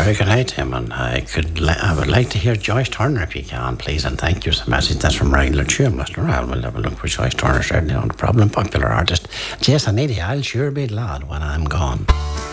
Very good night, Tim. And I would like to hear Joyce Turner if you can, please. And thank you so much. That's from regular tune, Mr. Al. We'll have a look for Joyce Turner, certainly on the problem. Popular artist. Jason Eddie, I'll sure be glad when I'm gone.